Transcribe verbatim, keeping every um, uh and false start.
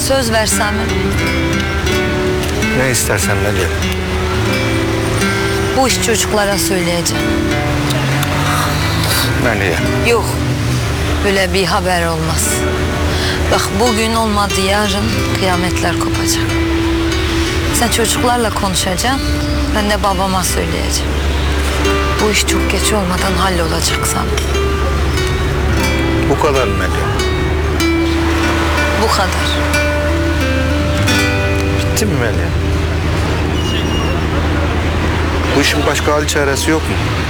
söz versem mi? Ne istersen Melia. Bu iş çocuklara söyleyeceğim. Melia. Yok, böyle bir haber olmaz. Bak bugün olmadı yarın kıyametler kopacak. Sen çocuklarla konuşacaksın, ben de babama söyleyeceğim. Bu iş çok geç olmadan hallolacak sanırım. Bu kadar mı Melia? Bu kadar. Bitti mi Melia? Bu işin başka hal çaresi yok mu?